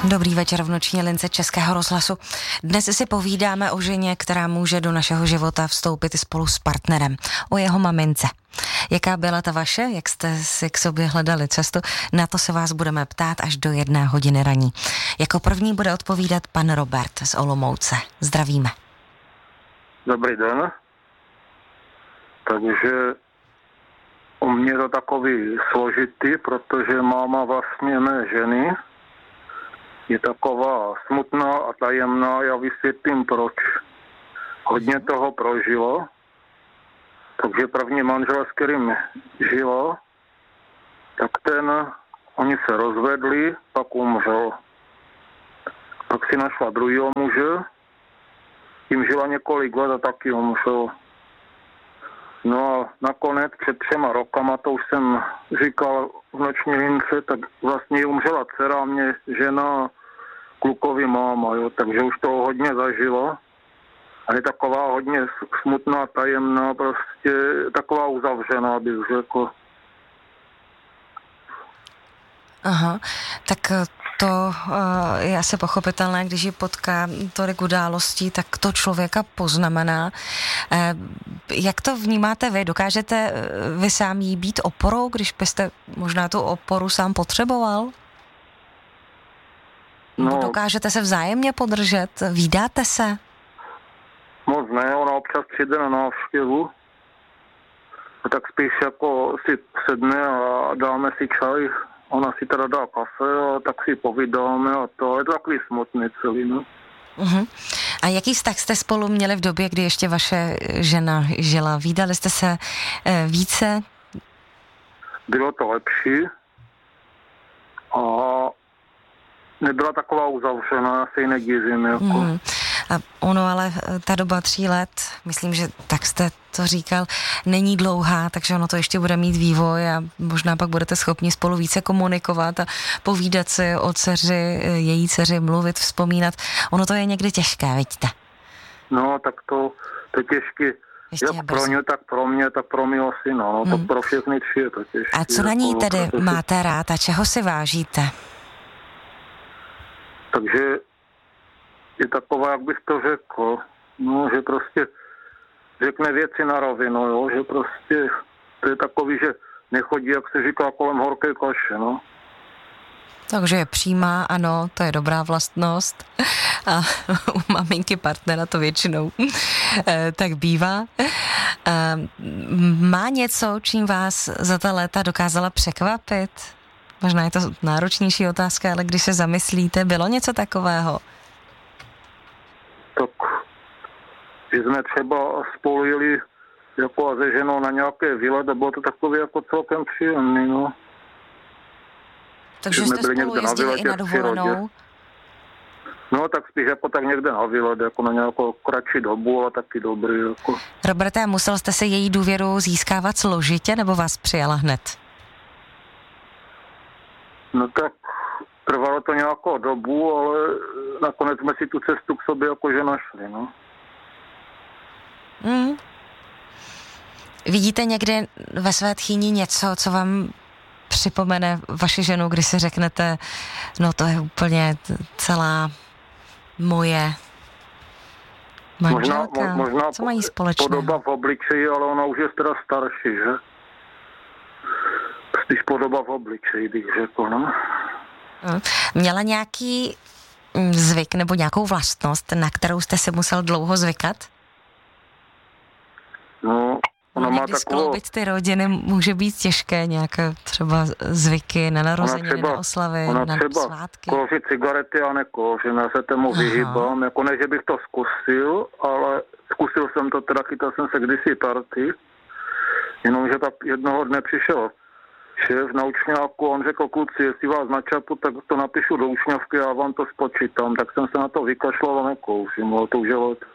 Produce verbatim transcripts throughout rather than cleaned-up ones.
Dobrý večer v noční lince Českého rozhlasu. Dnes si povídáme o ženě, která může do našeho života vstoupit i spolu s partnerem. O jeho mamince. Jaká byla ta vaše? Jak jste si k sobě hledali cestu? Na to se vás budeme ptát až do jedné hodiny raní. Jako první bude odpovídat pan Robert z Olomouce. Zdravíme. Dobrý den. Takže u mě to takový složitý, protože máma vlastně mé ženy je taková smutná a tajemná, já vysvětlím proč. Hodně toho prožilo, takže první manžel, s kterým žila, tak ten, oni se rozvedli, pak umřel. Pak si našla druhého muže, tím žila několik let a taky umřel. No a nakonec před třema rokama, to už jsem říkal v noční lince, tak vlastně umřela dcera a mě žena klukovi máma, jo, takže už toho hodně zažila. A je taková hodně smutná, tajemná, prostě taková uzavřená, bych řekl. Aha, tak to je asi pochopitelné, když ji potká tolik událostí, tak to člověka poznamená. Jak to vnímáte vy? Dokážete vy sám jí být oporou, když byste možná tu oporu sám potřeboval? No, dokážete se vzájemně podržet? Vídáte se? Moc ne, ona občas přijde na návštěvu. A tak spíš jako si sedne a dáme si čaj. Ona si teda dá kafe a tak si povídáme a to je takový smutný celý, no. Uh-huh. A jaký vztah jste spolu měli v době, kdy ještě vaše žena žila? Vídali jste se e, více? Bylo to lepší a nebyla taková uzavřená, já se ji nedivím, jako. Uh-huh. A ono ale ta doba tří let, myslím, že tak jste to říkal, není dlouhá, takže ono to ještě bude mít vývoj a možná pak budete schopni spolu více komunikovat a povídat si o dceři, její dceři, mluvit, vzpomínat. Ono to je někdy těžké, vidíte? No, tak to, to je těžké. Jak pro ně, tak pro mě, tak pro mého syna. No, hmm. To pro všechny tři je to těžké. A co na ní tedy máte rád a čeho si vážíte? Takže je taková, jak bych to řekl, no, že prostě řekne věci na rovinu, jo, že prostě to je takový, že nechodí, jak se říká, kolem horké kaše, no. Takže je přímá, ano, to je dobrá vlastnost a u maminky partnera to většinou e, tak bývá. E, má něco, čím vás za ta léta dokázala překvapit? Možná je to náročnější otázka, ale když se zamyslíte, bylo něco takového? Tak, že jsme třeba spolu jeli jako a se ženou na nějaké výlet a bylo to takové jako celkem příjemný, no. Takže jste spolu jezdili i na dovolenou? No, tak spíš jako tak někde na výlet, jako na nějakou kratší dobu, ale taky dobrý, jako. Roberte, musel jste se její důvěru získávat složitě, nebo vás přijala hned? No tak trvalo to nějakou dobu, ale nakonec jsme si tu cestu k sobě jakože našli, no. Mm. Vidíte někdy ve své tchýni něco, co vám připomene vaši ženu, když si řeknete, no to je úplně celá moje manželka? Možná, možná co mají společného? Podoba v obličeji, ale ona už je teda starší, že? Spíš podoba v obličeji, bych řekl, no. Měla nějaký zvyk nebo nějakou vlastnost, na kterou jste se musel dlouho zvykat? No, ona má takovou... skloubit ty rodiny může být těžké, nějaké třeba zvyky na narozeniny, třeba, na oslavy, ona na třeba svátky. Kouří cigarety a nekouřím, já se tomu Aha. vyhýbám, jako ne, že bych to zkusil, ale zkusil jsem to, teda chytal jsem se kdysi party, jenomže tak jednoho dne přišel šéf na učňáku, on řekl, kluci, jestli vás načapu, tak to napíšu do učňavky a vám to spočítám. Tak jsem se na to vykašlal a nekouřím, ale to už je let.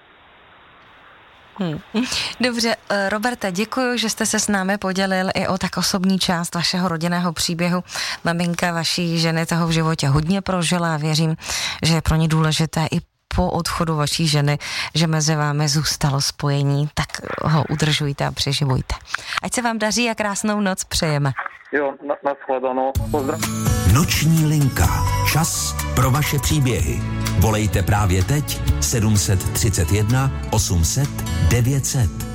Hmm. Dobře, Roberte, děkuji, že jste se s námi podělil i o tak osobní část vašeho rodinného příběhu. Maminka vaší ženy toho v životě hodně prožila a věřím, že je pro ně důležité i po odchodu vaší ženy, že mezi vámi zůstalo spojení, tak ho udržujte a přeživujte. Ať se vám daří a krásnou noc přejeme. Jo, na, na shledanou. Pozdrav. Noční linka. Čas pro vaše příběhy. Volejte právě teď sedm set třicet jedna osm set devět set.